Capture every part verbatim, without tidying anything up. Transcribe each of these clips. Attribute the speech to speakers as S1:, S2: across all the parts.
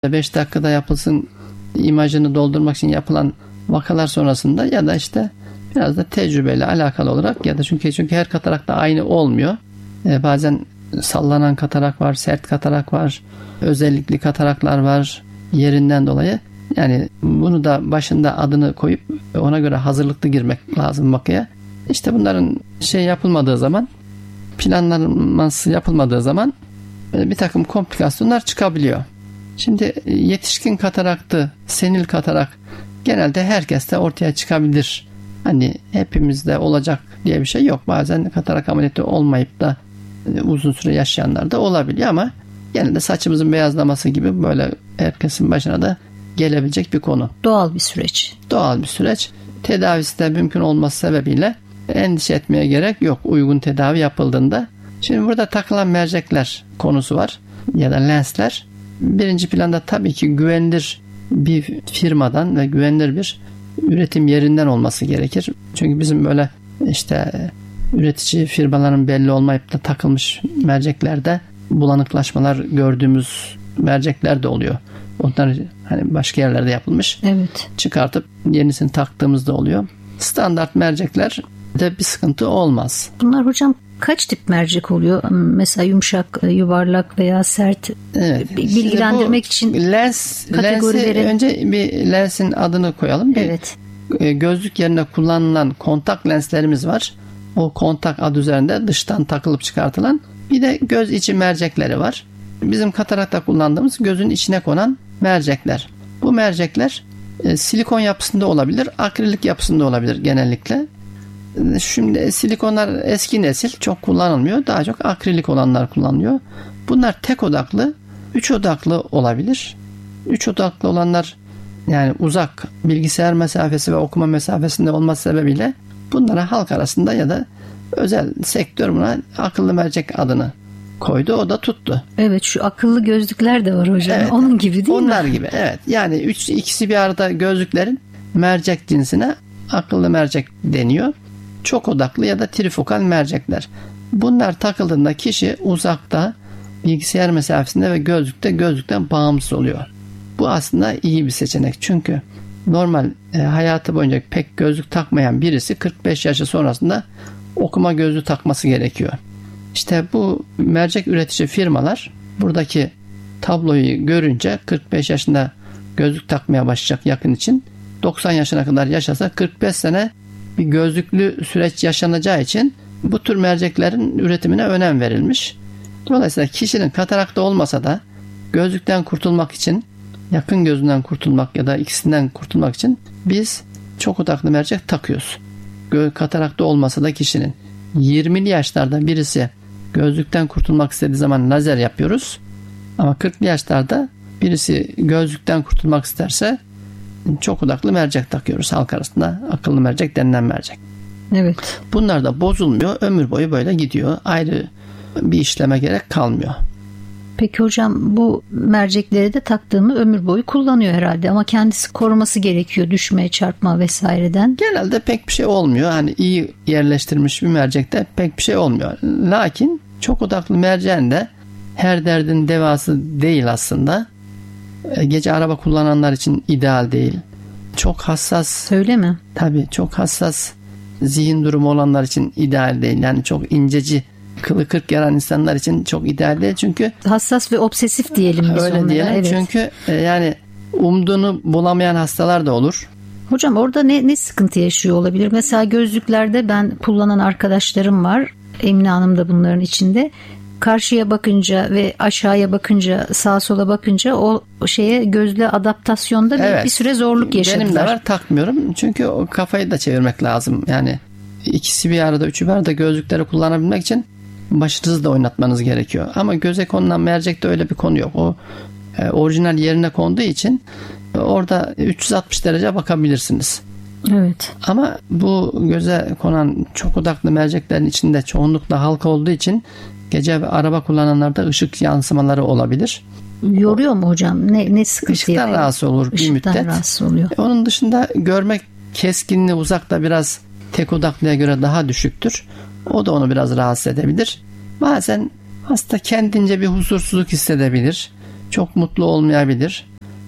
S1: beş dakikada yapılsın imajını doldurmak için yapılan vakalar sonrasında ya da işte biraz da tecrübeyle alakalı olarak ya da çünkü çünkü her katarak da aynı olmuyor. Ee, bazen sallanan katarak var, sert katarak var, özellikli kataraklar var yerinden dolayı. Yani bunu da başında adını koyup ona göre hazırlıklı girmek lazım vakaya. İşte bunların şey yapılmadığı zaman, planlanması yapılmadığı zaman bir takım komplikasyonlar çıkabiliyor. Şimdi yetişkin kataraktı, senil katarak genelde herkeste ortaya çıkabilir. Hani hepimizde olacak diye bir şey yok. Bazen katarak ameliyatı olmayıp da uzun süre yaşayanlar da olabiliyor ama genelde saçımızın beyazlaması gibi böyle herkesin başına da gelebilecek bir konu.
S2: Doğal bir süreç.
S1: Doğal bir süreç. Tedavisi de mümkün olması sebebiyle endişe etmeye gerek yok uygun tedavi yapıldığında. Şimdi burada takılan mercekler konusu var ya da lensler. Birinci planda tabii ki güvenilir bir firmadan ve güvenilir bir üretim yerinden olması gerekir. Çünkü bizim böyle işte üretici firmaların belli olmayıp da takılmış merceklerde bulanıklaşmalar gördüğümüz mercekler de oluyor. Onlar hani başka yerlerde yapılmış.
S2: Evet.
S1: Çıkartıp yenisini taktığımızda oluyor. Standart mercekler de bir sıkıntı olmaz.
S2: Bunlar hocam kaç tip mercek oluyor? Mesela yumuşak, yuvarlak veya sert.
S1: Evet.
S2: Bilgilendirmek için
S1: lens
S2: kategorileri.
S1: Lensi, önce bir lensin adını koyalım. Bir
S2: evet.
S1: Gözlük yerine kullanılan kontak lenslerimiz var. O kontak adı üzerinde dıştan takılıp çıkartılan. Bir de göz içi mercekleri var. Bizim katarakta kullandığımız gözün içine konan mercekler. Bu mercekler e, silikon yapısında olabilir, akrilik yapısında olabilir genellikle. Şimdi silikonlar eski nesil çok kullanılmıyor. Daha çok akrilik olanlar kullanılıyor. Bunlar tek odaklı, üç odaklı olabilir. Üç odaklı olanlar yani uzak bilgisayar mesafesi ve okuma mesafesinde olması sebebiyle bunlara halk arasında ya da özel sektör buna akıllı mercek adını koydu. O da tuttu.
S2: Evet, şu akıllı gözlükler de var hocam. Evet, onun gibi değil
S1: onlar
S2: mi?
S1: Onlar gibi. Evet. Yani üç ikisi bir arada gözlüklerin mercek cinsine akıllı mercek deniyor. Çok odaklı ya da trifokal mercekler. Bunlar takıldığında kişi uzakta bilgisayar mesafesinde ve gözlükte gözlükten bağımsız oluyor. Bu aslında iyi bir seçenek. Çünkü normal e, hayatı boyunca pek gözlük takmayan birisi kırk beş yaşı sonrasında okuma gözlüğü takması gerekiyor. İşte bu mercek üretici firmalar buradaki tabloyu görünce kırk beş yaşında gözlük takmaya başlayacak yakın için doksan yaşına kadar yaşasa kırk beş sene bir gözlüklü süreç yaşanacağı için bu tür merceklerin üretimine önem verilmiş. Dolayısıyla kişinin katarakta olmasa da gözlükten kurtulmak için, yakın gözünden kurtulmak ya da ikisinden kurtulmak için biz çok odaklı mercek takıyoruz. Katarakta olmasa da kişinin yirmili yaşlarda birisi gözlükten kurtulmak istediği zaman lazer yapıyoruz. Ama kırklı yaşlarda birisi gözlükten kurtulmak isterse çok odaklı mercek takıyoruz. Halk arasında akıllı mercek denilen mercek.
S2: Evet.
S1: Bunlar da bozulmuyor. Ömür boyu böyle gidiyor. Ayrı bir işleme gerek kalmıyor.
S2: Peki hocam bu mercekleri de taktığımı ömür boyu kullanıyor herhalde ama kendisi koruması gerekiyor düşme, çarpma vesaireden.
S1: Genelde pek bir şey olmuyor. Hani iyi yerleştirilmiş bir mercekte pek bir şey olmuyor. Lakin çok odaklı merceğin de her derdin devası değil aslında. Gece araba kullananlar için ideal değil. Çok hassas.
S2: Öyle mi?
S1: Tabii çok hassas zihin durumu olanlar için ideal değil. Yani çok inceci kılı kırk yaran insanlar için çok ideal değil. Çünkü
S2: hassas ve obsesif diyelim biz
S1: öyle
S2: onlara.
S1: Diyelim.
S2: Evet.
S1: Çünkü yani umduğunu bulamayan hastalar da olur.
S2: Hocam orada ne, ne sıkıntı yaşıyor olabilir? Mesela gözlüklerde ben kullanan arkadaşlarım var. Emine Hanım da bunların içinde. Karşıya bakınca ve aşağıya bakınca, sağa sola bakınca o şeye gözle adaptasyonda bir,
S1: evet.
S2: bir süre zorluk yaşadılar.
S1: Benim de var, takmıyorum. Çünkü o kafayı da çevirmek lazım. Yani ikisi bir arada, üçü bir arada gözlükleri kullanabilmek için başınızı da oynatmanız gerekiyor. Ama göze konulan mercekte öyle bir konu yok. O e, orijinal yerine konduğu için e, orada üç yüz altmış derece bakabilirsiniz.
S2: Evet.
S1: Ama bu göze konan çok odaklı merceklerin içinde çoğunlukla halka olduğu için gece araba kullananlarda ışık yansımaları olabilir.
S2: Yoruyor mu hocam? Ne ne sıkıntı
S1: Işıktan
S2: yapıyor?
S1: rahatsız olur bir
S2: Işıktan
S1: müddet.
S2: rahatsız oluyor.
S1: E, onun dışında görmek keskinliği uzakta biraz tek odaklıya göre daha düşüktür. O da onu biraz rahatsız edebilir. Bazen hasta kendince bir huzursuzluk hissedebilir. Çok mutlu olmayabilir.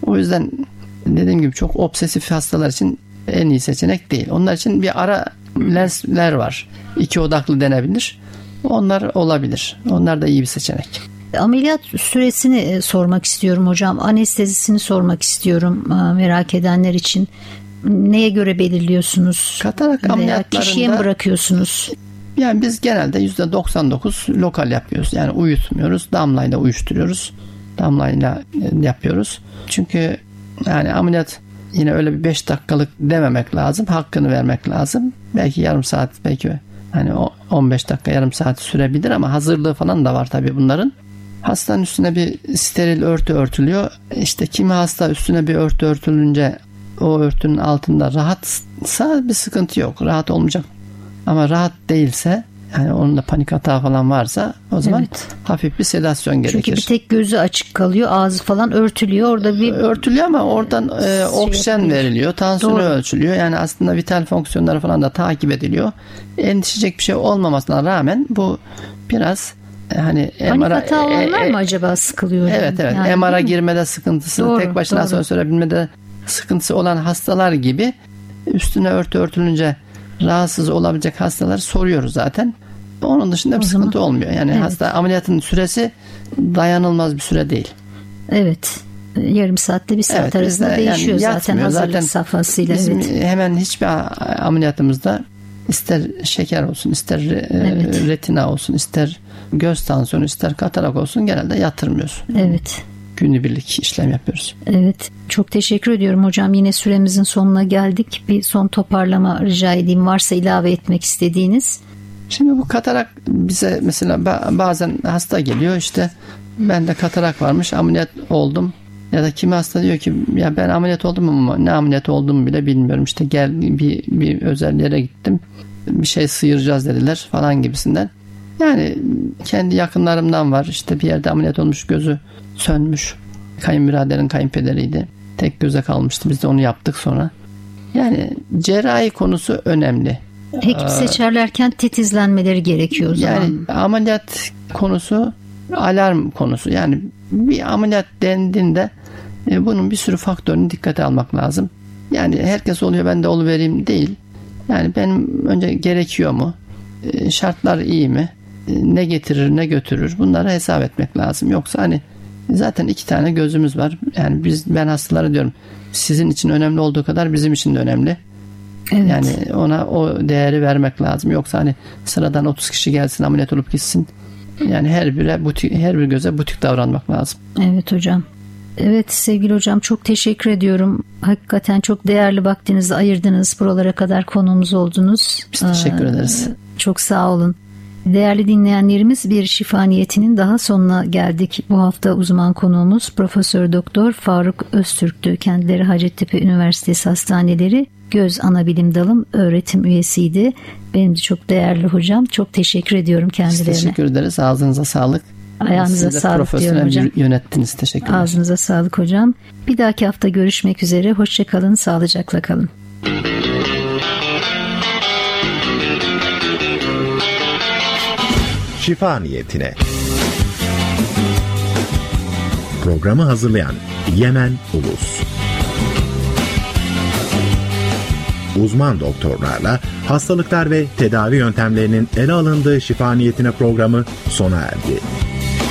S1: O yüzden dediğim gibi çok obsesif hastalar için en iyi seçenek değil. Onlar için bir ara lensler var. İki odaklı denebilir. Onlar olabilir. Onlar da iyi bir seçenek.
S2: Ameliyat süresini sormak istiyorum hocam. Anestezisini sormak istiyorum merak edenler için. Neye göre belirliyorsunuz?
S1: Katarak ameliyatlarında
S2: kişiye mi bırakıyorsunuz?
S1: Yani biz genelde yüzde doksan dokuz lokal yapıyoruz. Yani uyutmuyoruz. Damlayla uyuşturuyoruz. Damlayla yapıyoruz. Çünkü yani ameliyat yine öyle bir beş dakikalık dememek lazım. Hakkını vermek lazım. Belki yarım saat, belki hani on beş dakika, yarım saat sürebilir ama hazırlığı falan da var tabii bunların. Hastanın üstüne bir steril örtü örtülüyor. İşte kimi hasta üstüne bir örtü örtülünce o örtünün altında rahatsa bir sıkıntı yok. Rahat olmayacak. Ama rahat değilse, yani onun da panik hata falan varsa o zaman evet, hafif bir sedasyon gerekir.
S2: Çünkü bir tek gözü açık kalıyor, ağzı falan örtülüyor. Orada bir
S1: örtülüyor ama oradan e, oksijen şey veriliyor, tansiyonu Doğru. ölçülüyor. Yani aslında vital fonksiyonları falan da takip ediliyor. Endişecek bir şey olmamasına rağmen bu biraz hani
S2: panik hata olanlar e, e, mı acaba sıkılıyor?
S1: Evet evet. Yani, M R'a girmede sıkıntısı,
S2: doğru,
S1: tek başına
S2: doğru.
S1: asansöre binmede sıkıntısı olan hastalar gibi üstüne örtü örtülünce rahatsız olabilecek hastaları soruyoruz zaten. Onun dışında bir o sıkıntı zaman olmuyor. Yani evet, hasta ameliyatın süresi dayanılmaz bir süre değil.
S2: Evet. Yarım saatte bir saat evet, arasında de, değişiyor yani zaten hazırlık zaten safhasıyla.
S1: Bizim
S2: evet.
S1: hemen hiçbir ameliyatımızda ister şeker olsun, ister evet, retina olsun, ister göz tansiyonu, ister katarak olsun genelde yatırmıyoruz.
S2: Evet.
S1: Günübirlik işlem yapıyoruz.
S2: Evet. Çok teşekkür ediyorum hocam. Yine süremizin sonuna geldik. Bir son toparlama rica edeyim. Varsa ilave etmek istediğiniz.
S1: Şimdi bu katarak bize mesela bazen hasta geliyor, işte ben de katarak varmış, ameliyat oldum. Ya da kimi hasta diyor ki ya ben ameliyat oldum ama ne ameliyat olduğumu bile bilmiyorum. İşte gel bir, bir özel yere gittim. Bir şey sıyıracağız dediler falan gibisinden. Yani kendi yakınlarımdan var. İşte bir yerde ameliyat olmuş, gözü sönmüş. Kayınbiraderin kayınpederiydi. Tek göze kalmıştı. Biz de onu yaptık sonra. Yani cerrahi konusu önemli.
S2: Hekim seçerlerken titizlenmeleri gerekiyor o zaman.
S1: Yani ameliyat konusu alarm konusu. Yani bir ameliyat dendiğinde e, bunun bir sürü faktörünü dikkate almak lazım. Yani herkes oluyor ben de oluvereyim değil. Yani benim önce gerekiyor mu? E, şartlar iyi mi? E, ne getirir ne götürür? Bunları hesap etmek lazım. Yoksa hani zaten iki tane gözümüz var. Yani biz ben hastalara diyorum sizin için önemli olduğu kadar bizim için de önemli. Evet. Yani ona o değeri vermek lazım. Yoksa hani sıradan otuz kişi gelsin ameliyat olup gitsin. Yani her bire butik, her bir göze butik davranmak lazım.
S2: Evet hocam. Evet sevgili hocam, çok teşekkür ediyorum. Hakikaten çok değerli vaktinizi ayırdınız. Buralara kadar konuğumuz oldunuz.
S1: Biz teşekkür ee, ederiz.
S2: Çok sağ olun. Değerli dinleyenlerimiz, bir şifa niyetinin daha sonuna geldik. Bu hafta uzman konuğumuz Profesör Doktor Faruk Öztürk'tü. Kendileri Hacettepe Üniversitesi Hastaneleri Göz Anabilim Dalım öğretim üyesiydi. Benim de çok değerli hocam. Çok teşekkür ediyorum kendilerine.
S1: Biz teşekkür ederiz. Ağzınıza sağlık.
S2: Ayağınıza
S1: Siz de
S2: sağlık diyorum hocam.
S1: Yönettiniz. Teşekkürler.
S2: Ağzınıza sağlık hocam. Bir dahaki hafta görüşmek üzere. Hoşça kalın, sağlıcakla kalın.
S3: Şifa niyetine. Programı hazırlayan Yemen Ulus. Uzman doktorlarla hastalıklar ve tedavi yöntemlerinin ele alındığı şifa niyetine programı sona erdi.